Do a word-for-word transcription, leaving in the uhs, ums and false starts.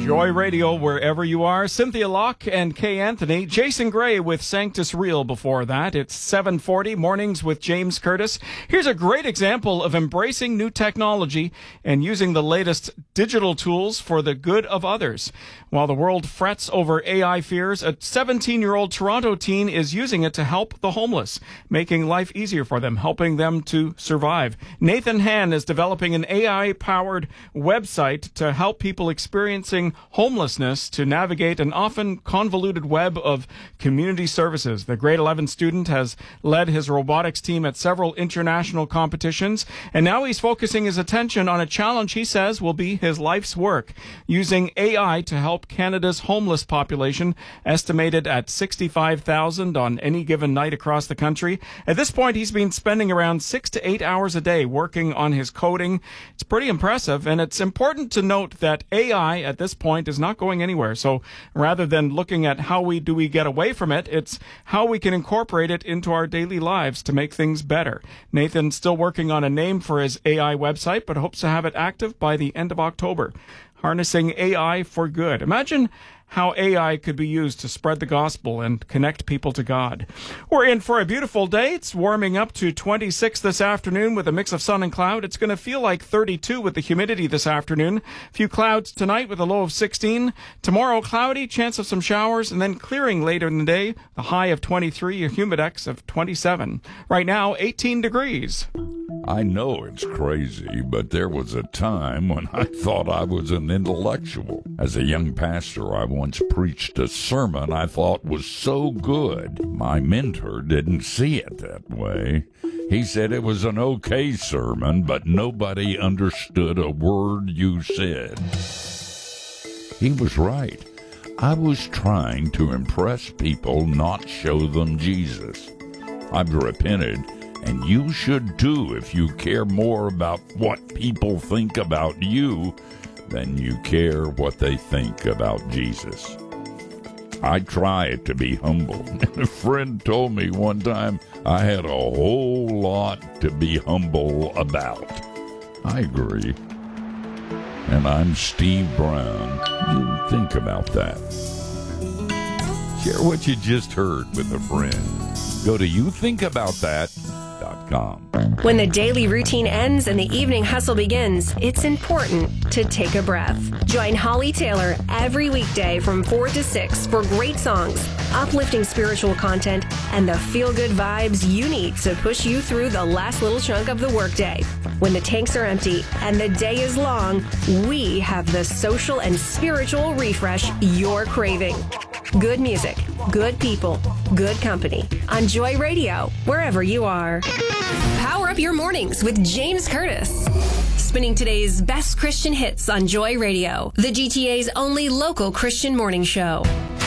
Joy Radio, wherever you are. Cynthia Locke and Kay Anthony. Jason Gray with Sanctus Real before that. It's seven forty, Mornings with James Curtis. Here's a great example of embracing new technology and using the latest digital tools for the good of others. While the world frets over A I fears, a seventeen-year-old Toronto teen is using it to help the homeless, making life easier for them, helping them to survive. Nathan Han is developing an A I-powered website to help people experiencing homelessness to navigate an often convoluted web of community services. The grade eleven student has led his robotics team at several international competitions, and now he's focusing his attention on a challenge he says will be his life's work, using A I to help Canada's homeless population, estimated at sixty-five thousand on any given night across the country. At this point, he's been spending around six to eight hours a day working on his coding. It's pretty impressive, and it's important to note that A I at this point is not going anywhere. So rather than looking at how we do we get away from it, it's how we can incorporate it into our daily lives to make things better. Nathan's still working on a name for his A I website, but hopes to have it active by the end of October. Harnessing A I for good. Imagine how A I could be used to spread the gospel and connect people to God. We're in for a beautiful day. It's warming up to twenty-six this afternoon with a mix of sun and cloud. It's going to feel like thirty-two with the humidity this afternoon. A few clouds tonight with a low of sixteen. Tomorrow, cloudy, chance of some showers, and then clearing later in the day. The high of twenty-three, a humidex of twenty-seven. Right now, eighteen degrees. I know it's crazy, but there was a time when I thought I was an intellectual. As a young pastor, I once preached a sermon I thought was so good. My mentor didn't see it that way. He said it was an okay sermon, but nobody understood a word you said. He was right. I was trying to impress people, not show them Jesus. I've repented. And you should too if you care more about what people think about you than you care what they think about Jesus. I try to be humble. A friend told me one time I had a whole lot to be humble about. I agree. And I'm Steve Brown. You think about that. Share what you just heard with a friend. Go to you think about that dot com. When the daily routine ends and the evening hustle begins, it's important to take a breath. Join Holly Taylor every weekday from four to six for great songs, uplifting spiritual content, and the feel-good vibes you need to push you through the last little chunk of the workday. When the tanks are empty and the day is long, we have the social and spiritual refresh you're craving. Good music, good people, good company. On Joy Radio, wherever you are. Power up your mornings with James Curtis. Spinning today's best Christian hits on Joy Radio, the G T A's only local Christian morning show.